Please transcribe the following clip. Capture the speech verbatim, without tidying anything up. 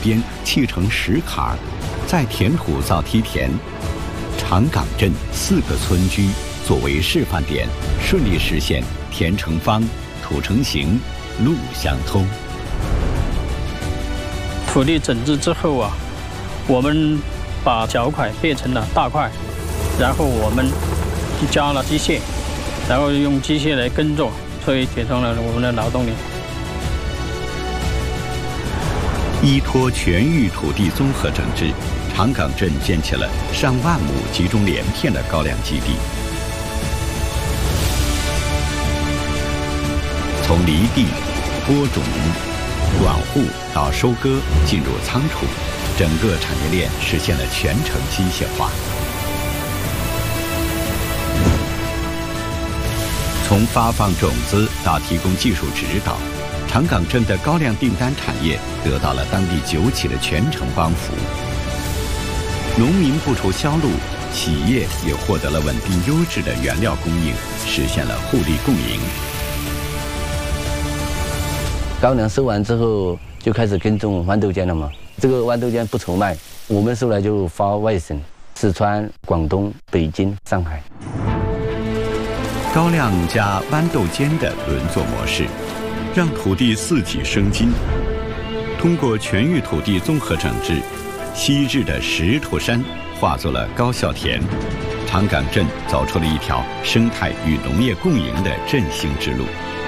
边砌成石坎，再填土造梯田。长岗镇四个村居作为示范点，顺利实现田成方、土成形、路相通。 土地整治之后啊，我们把小块变成了大块，然后我们加了机械，然后用机械来耕作，所以节省了我们的劳动力。 依托全域土地综合整治，长岗镇建起了上万亩集中连片的高粱基地。从犁地、播种、管护到收割，进入仓储，整个产业链实现了全程机械化。从发放种子到提供技术指导，长岗镇的高粱订单产业得到了当地九企的全程帮扶。农民不愁销路，企业也获得了稳定优质的原料供应，实现了互利共赢。 高粱收完之后，就开始耕种豌豆浆了嘛。这个豌豆浆不愁卖，我们收来就发外省，四川、广东、北京、上海。 高粱加豌豆尖的轮作模式，让土地四季生金。通过全域土地综合整治，昔日的石头山化作了高效田，长岗镇走出了一条生态与农业共赢的振兴之路。